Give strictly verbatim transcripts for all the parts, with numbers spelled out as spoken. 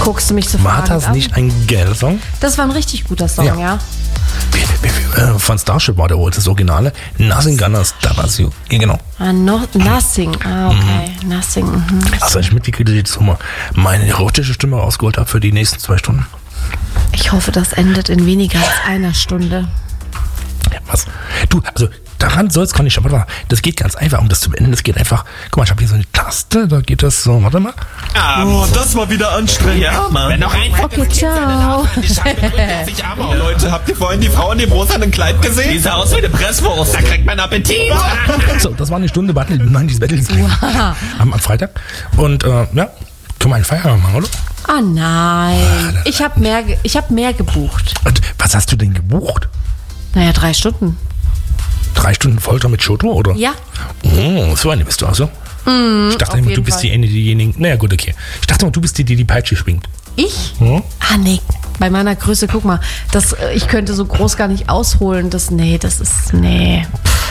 Guckst du mich so War fragend das an? nicht ein geiler Song? Das war ein richtig guter Song, Ja. ja. Wie, wie, wie, äh, von Starship war der wohl das Originale. Nothing Gonna Stop Us You. Ja, genau. Ah, no, nothing. Ah, okay. Mhm. Nothing. Mhm. Also ich mitgekriegt, dass ich jetzt mal meine erotische Stimme rausgeholt habe für die nächsten zwei Stunden. Ich hoffe, das endet in weniger als einer Stunde. Ja, was? Du, also daran soll es gar nicht, aber das geht ganz einfach, um das zu beenden. Das geht einfach, guck mal, ich habe hier so eine Taste, da geht das so, warte mal. Oh, das war wieder anstrengend. Ja, Mann. Wenn noch ein Okay, ciao. Leute, habt ihr vorhin die Frau in dem rosanen Kleid Die gesehen? sah aus wie eine Presswurst, da kriegt man Appetit. So, das war eine Stunde Battle, nein, dieses Battle am, am Freitag. Und äh, ja, können wir einen Feierabend machen, oder? Ah, nein. Ich habe mehr, ge- ich hab mehr gebucht. Und was hast du denn gebucht? Naja, drei Stunden. Drei Stunden Folter mit Schoto, oder? Ja. Oh, so eine bist du also. Mm, ich dachte auf immer, du jeden bist Fall. die eine, diejenige. Naja, gut, okay. Ich dachte immer, du bist die, die die Peitsche schwingt. Ich? Hm? Ah, nee. Bei meiner Größe, guck mal, das, äh, ich könnte so groß gar nicht ausholen. Das, nee, das ist, nee.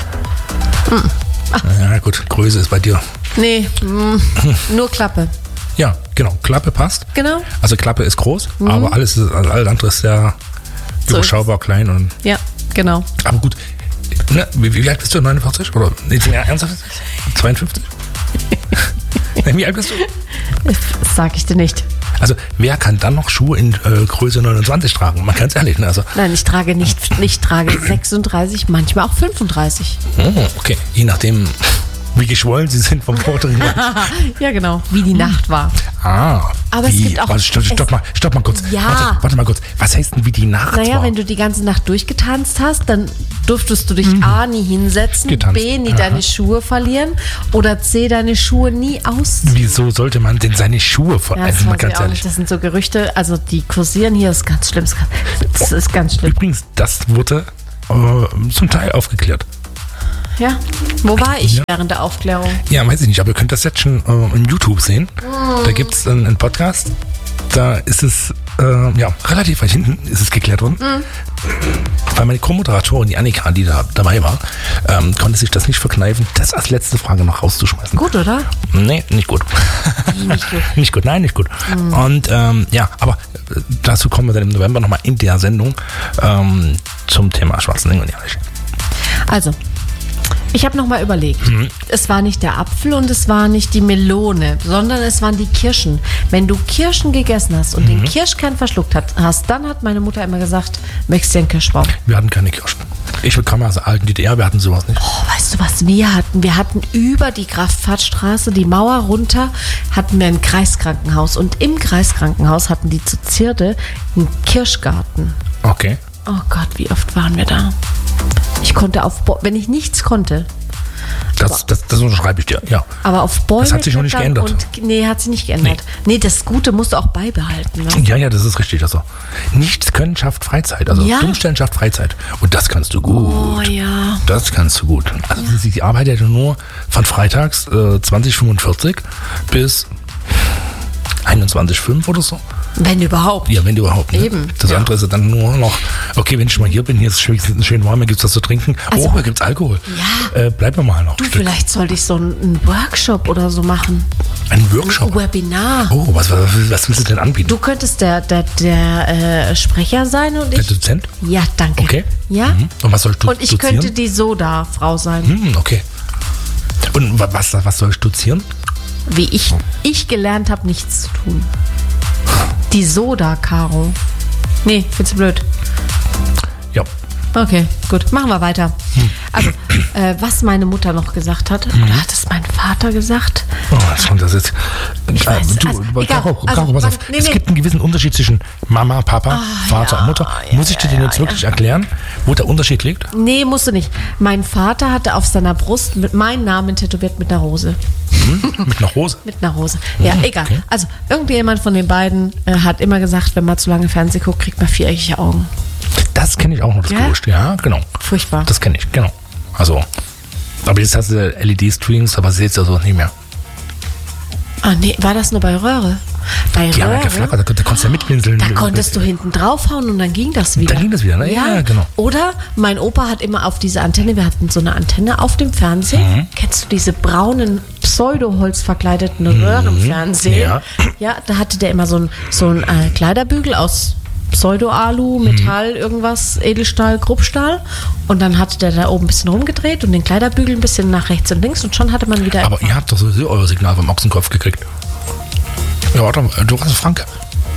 Ja, gut, Größe ist bei dir. Nee, mm, nur Klappe. Ja, genau. Klappe passt. Genau. Also Klappe ist groß, aber alles ist, also alles andere ist sehr So überschaubar klein. Und, Ja, genau. aber gut. Ne, wie, wie alt bist du? neunundvierzig? Oder? Nee, ja, ernsthaft? zweiundfünfzig? Nee, wie alt bist du? Das sag ich dir nicht. Also, wer kann dann noch Schuhe in äh, Größe neunundzwanzig tragen? Man kann es ehrlich, ne? Also, Nein, ich trage nicht, ich trage sechsunddreißig, manchmal auch fünfunddreißig. oh, okay. Je nachdem, wie geschwollen sie sind vom vorderen. Ja, genau. Wie die Nacht war. Ah. Aber es wie? gibt auch- Warte, stopp, stopp, es- mal, stopp mal kurz. Ja. Warte, warte mal kurz. Was heißt denn, wie die Nacht Naja, war? wenn du die ganze Nacht durchgetanzt hast, dann durftest du dich A, nie hinsetzen, Getanzt. B, nie Aha. deine Schuhe verlieren oder C, deine Schuhe nie ausziehen. Wieso sollte man denn seine Schuhe Ja, verändern? das, mal weiß ich ganz auch ehrlich. nicht. Das sind so Gerüchte, also die kursieren hier, ist ganz schlimm. Das ist ganz schlimm. Übrigens, das wurde äh, zum Teil aufgeklärt. Ja. Wo war ich Ja. während der Aufklärung? Ja, weiß ich nicht, aber ihr könnt das jetzt schon äh, in YouTube sehen. Da gibt es einen, einen Podcast. Da ist es, äh, ja, relativ weit hinten ist es geklärt worden. Weil meine Co-Moderatorin, die Annika, die da dabei war, ähm, konnte sich das nicht verkneifen, das als letzte Frage noch rauszuschmeißen. Gut, oder? Nee, nicht gut. Nicht gut. nicht gut, nein, nicht gut. Und ähm, ja, aber äh, dazu kommen wir dann im November nochmal in der Sendung ähm, zum Thema Schwarzenegger und Ehrlich. Also, ich habe nochmal überlegt. Mhm. Es war nicht der Apfel und es war nicht die Melone, sondern es waren die Kirschen. Wenn du Kirschen gegessen hast und Mhm. den Kirschkern verschluckt hat, hast, dann hat meine Mutter immer gesagt, möchtest du einen Kirschbaum? Wir hatten keine Kirschen. Ich komme aus der alten D D R, wir hatten sowas nicht. Oh, weißt du, was wir hatten? Wir hatten über die Kraftfahrtstraße, die Mauer runter, hatten wir ein Kreiskrankenhaus. Und im Kreiskrankenhaus hatten die zu Zierde einen Kirschgarten. Okay. Oh Gott, wie oft waren wir da? Ich konnte auf, Bo- wenn ich nichts konnte, Das, das, das unterschreibe ich dir, ja. aber auf Bäume Das hat sich noch nicht klettern geändert. Und, nee, hat sich nicht geändert. Nee. das Gute musst du auch beibehalten. Ne? Ja, ja, das ist richtig. Also, nichts können schafft Freizeit. Also, Ja. Dummstellen schafft Freizeit. Und das kannst du gut. Oh ja. Das kannst du gut. Also, sie, sie arbeitet ja nur von freitags äh, zwanzig fünfundvierzig bis einundzwanzig fünf oder so. Wenn überhaupt. Ja, wenn überhaupt. Ne? Eben, Das ja. andere ist ja dann nur noch, okay, wenn ich mal hier bin, hier ist es schön, schön warm, hier gibt es was zu trinken. Also- oh, hier gibt es Alkohol. Ja. Äh, bleib mir mal noch Du, ein Stück. vielleicht sollte ich so einen, einen Workshop oder so machen. Ein Workshop. Ein Webinar. Oh, was, was, was willst du denn anbieten? Du könntest der, der, der äh, Sprecher sein und Der ich. Dozent? Ja, danke. Okay. Ja? Mhm. Und was sollst du Und ich dozieren? könnte die Soda-Frau sein. Hm, okay. Und wa- was, was soll ich dozieren? Wie ich, ich gelernt habe, nichts zu tun. Die Soda, Caro. Nee, findest du blöd. Ja. Okay, gut, machen wir weiter. Also, äh, was meine Mutter noch gesagt hat, Mhm. oder hat es mein Vater gesagt? Oh, was kommt das jetzt? Ich Äh, weiß, du, also, Caro, egal. Caro, Also, pass warte, auf. nee, Es nee. gibt einen gewissen Unterschied zwischen Mama, Papa, Vater ja, und Mutter. ja, Muss ich dir den jetzt wirklich erklären, wo der Unterschied liegt? Nee, musst du nicht. Mein Vater hatte auf seiner Brust mit meinen Namen tätowiert mit einer Rose. Hm? Mit einer Rose? Mit einer Rose. Ja, Mhm, egal. okay. Also, irgendjemand von den beiden äh, hat immer gesagt, wenn man zu lange Fernsehen guckt, kriegt man viereckige Augen. Das kenne ich auch noch, das Ja? Gerücht. Ja, genau. Furchtbar. Das kenne ich, genau. Also, aber jetzt hast du L E D-Streams, aber seht ihr so nicht mehr. Ah, nee, war das nur bei Röhre? Bei Die haben ja Röhre? geflackert, da, da konntest du ja mitwinseln. Da konntest du hinten draufhauen und dann ging das wieder. Dann ging das wieder, ne? Ja, genau. Oder mein Opa hat immer auf diese Antenne, wir hatten so eine Antenne auf dem Fernsehen. Mhm. Kennst du diese braunen Pseudo-Holz verkleideten Röhrenfernsehen. Ja. Ja, da hatte der immer so ein, so ein äh, Kleiderbügel aus Pseudo-Alu, Metall, mhm. irgendwas, Edelstahl, Gruppstahl. Und dann hatte der da oben ein bisschen rumgedreht und den Kleiderbügel ein bisschen nach rechts und links und schon hatte man wieder... Aber ihr habt doch sowieso euer Signal vom Ochsenkopf gekriegt. Ja, warte, du warst Franke.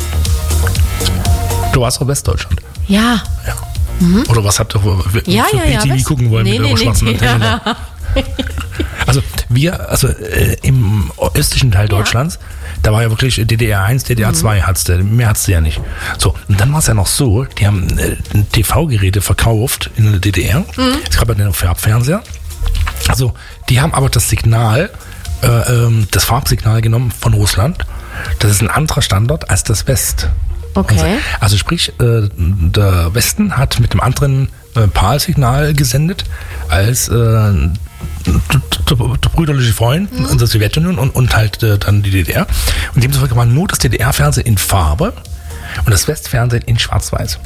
Du warst doch Westdeutschland. Ja. Ja. Mhm. Oder was habt ihr für, für, ja, für ja, P T V ja, gucken wollen nee, mit nee, eurer schwarzen nee, Antenne? ja. Also wir, also äh, im östlichen Teil Ja. Deutschlands, da war ja wirklich D D R eins, D D R zwei, mhm. hattest du, mehr hattest du ja nicht. So, und dann war es ja noch so, die haben äh, T V-Geräte verkauft in der D D R. Mhm. Es gab ja den Farbfernseher. Also die haben aber das Signal, äh, ähm, das Farbsignal genommen von Russland. Das ist ein anderer Standort als das West. Okay. Also, also sprich, äh, der Westen hat mit dem anderen äh, PAL-Signal gesendet als äh, der brüderliche Freund mhm. in der Sowjetunion und, und halt äh, dann die D D R. Und demzufolge war nur das D D R-Fernsehen in Farbe und das Westfernsehen in Schwarz-Weiß.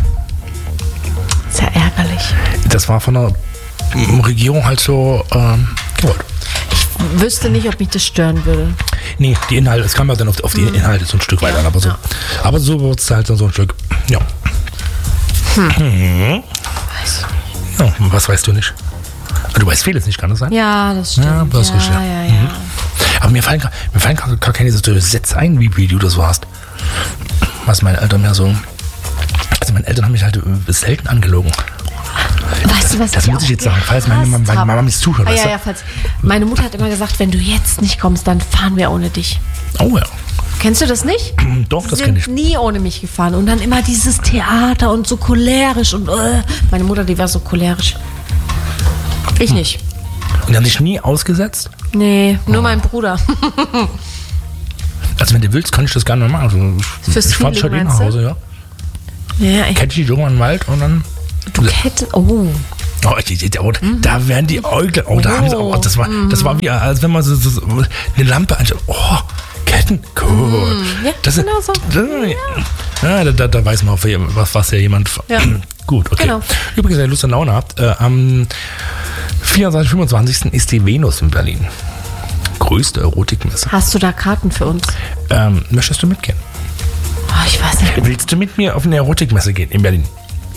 Sehr ärgerlich. Das war von der Regierung halt so ähm, gewollt. Ich wüsste nicht, ob mich das stören würde. Nee, die Inhalte, es kam ja dann auf, auf die mhm. Inhalte so ein Stück weiter, aber so. Ja. Aber so wird es halt so ein Stück, ja. Hm. Mhm. Weiß Ja, was weißt du nicht? Du weißt vieles nicht, kann das sein? Ja, das stimmt. Ja, das ja, richtig, ja, ja. ja. Mhm. Aber mir fallen, gar- mir fallen gar, gar keine so Sätze ein, wie, wie du das so hast. Was meine Eltern mehr so... Also meine Eltern haben mich halt äh, selten angelogen. Weißt du, was Das ich muss auch ich jetzt sagen, falls meine, gehasst meine Mama habe? mich zuhört. Ah, weißt ja, du? ja, falls. Meine Mutter hat immer gesagt, wenn du jetzt nicht kommst, dann fahren wir ohne dich. Oh ja. Kennst du das nicht? Doch, das Sie kenne ich. sind nie ohne mich gefahren. Und dann immer dieses Theater und so cholerisch. Und äh, meine Mutter, die war so cholerisch. Ich Hm. nicht. Und die haben dich nie ausgesetzt? Nee, nur mein Bruder. Also wenn du willst, kann ich das gerne mal machen. Also, ich Fürs ich fahr dich halt Feeling, eh nach meinst du? Hause, ja. Ja, ich, Kette ich irgendwann im Wald und dann... du hättest... Oh. Oh, die, die, oh, da werden die Äugel, oh, da haben sie, oh, das war, das war wie, als wenn man so, so, so eine Lampe anschaut. Oh, Ketten, cool. Ja, das genau so. Ja, da, da, da weiß man, was, was ja jemand. Ja. Gut, okay. Genau. Übrigens, wenn ihr Lust und Laune habt, äh, am vierundzwanzigsten, fünfundzwanzigsten ist die Venus in Berlin. Größte Erotikmesse. Hast du da Karten für uns? Ähm, möchtest du mitgehen? Oh, ich weiß nicht. Willst du mit mir auf eine Erotikmesse gehen in Berlin?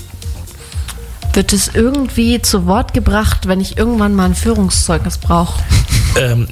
Wird es irgendwie zu Wort gebracht, wenn ich irgendwann mal ein Führungszeugnis brauche? Ähm,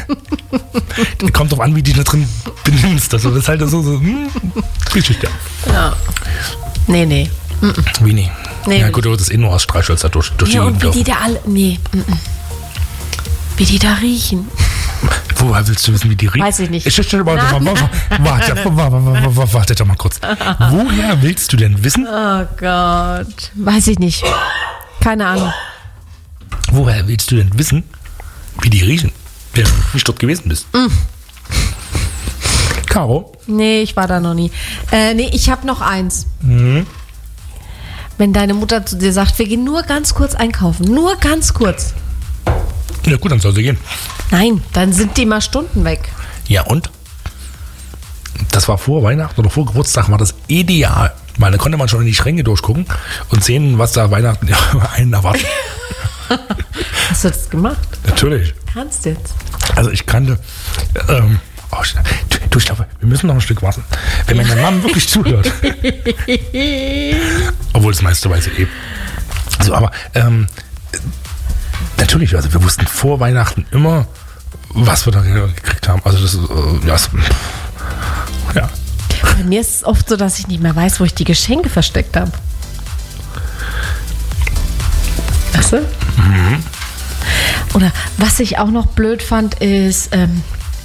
kommt drauf an, wie du da drin benimmst. Also das ist halt so, so hm, Geschichte. Ja. Nee, nee. Wie nie? Nee, ja will gut, du das Innenhaus streichelst da durch, durch Ja, die und wie Gegend die laufen. da alle... Nee. mm, mm. Wie die da riechen. Woher willst du wissen, wie die riechen? Weiß ich nicht. Ich, ich, warte, warte, warte, warte, warte, warte doch mal kurz. Woher willst du denn wissen? Oh Gott. Weiß ich nicht. Keine Ahnung. Woher willst du denn wissen, wie die riechen, wenn du nicht dort gewesen bist? Mm. Caro? Nee, ich war da noch nie. Äh, nee, ich habe noch eins. Mhm. Wenn deine Mutter zu dir sagt, wir gehen nur ganz kurz einkaufen. Nur ganz kurz. Ja gut, dann soll sie gehen. Nein, dann sind die mal Stunden weg. Ja und? Das war vor Weihnachten oder vor Geburtstag, war das ideal. Weil da konnte man schon in die Schränke durchgucken und sehen, was da Weihnachten einen erwartet. Hast du das gemacht? Natürlich. Kannst jetzt. Also ich kannte... Ähm, oh, du, du, ich glaube, wir müssen noch ein Stück warten. Wenn meine Mama wirklich zuhört. Obwohl das meiste weiß ich eh. So, aber ähm, natürlich, also wir wussten vor Weihnachten immer, was wir da gekriegt haben. Also das ist, äh, das, ja. Bei mir ist es oft so, dass ich nicht mehr weiß, wo ich die Geschenke versteckt habe. Weißt du? Mhm. Oder was ich auch noch blöd fand, ist, ähm,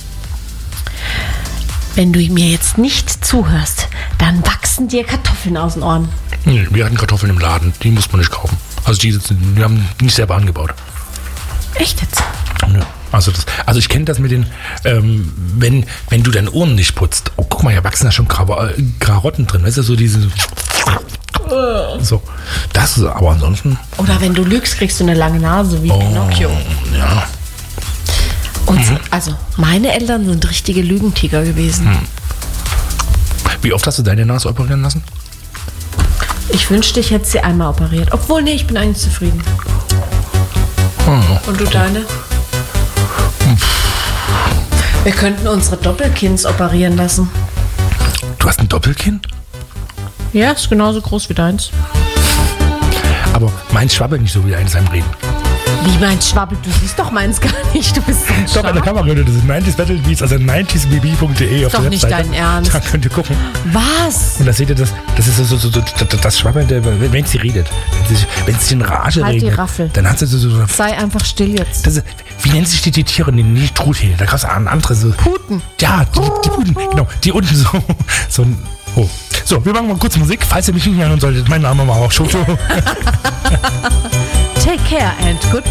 wenn du mir jetzt nicht zuhörst, dann wachsen dir Kartoffeln aus den Ohren. Nee, wir hatten Kartoffeln im Laden, die muss man nicht kaufen. Also die sind, wir haben die nicht selber angebaut. Echt jetzt? Nö. Also, das, also ich kenne das mit den, ähm, wenn, wenn du deine Ohren nicht putzt, oh guck mal, da wachsen da schon Gra- äh, Karotten drin, weißt du, so diese, so, das ist aber ansonsten, Oder wenn du lügst, kriegst du eine lange Nase wie oh, Pinocchio. ja, Und also, meine Eltern sind richtige Lügentiger gewesen. Hm. Wie oft hast du deine Nase operieren lassen? Ich wünschte, ich hätte sie einmal operiert. Obwohl, nee, ich bin eigentlich zufrieden. Oh, Und du deine? Wir könnten unsere Doppelkinns operieren lassen. Du hast ein Doppelkinn? Ja, ist genauso groß wie deins. Aber meins schwabbelt nicht so wie eins beim Reden. Wie meins schwabbelt? Du siehst doch meins gar nicht. Du bist so ein Doch, an der Kamera, Leute, das ist neunziger Battle Beats, also neunziger b b punkt d e auf Doch der nicht Webseite. dein Ernst. Da könnt ihr gucken. Was? Und da seht ihr das, das ist so, so, so, so das Schwabbelnde, wenn sie redet. Wenn sie, wenn sie in Rage Halt die redet, Raffel. dann hat sie so, so, so Sei einfach still jetzt. das ist, wie nennen sich die, die Tiere? Nee, nicht Truthähne, da gab es andere so. Puten. Ja, die, die Puten, genau, die unten so, so ein, oh. So, wir machen mal kurz Musik, falls ihr mich nicht hören solltet. Mein Name war auch Schoto. Take care and goodbye.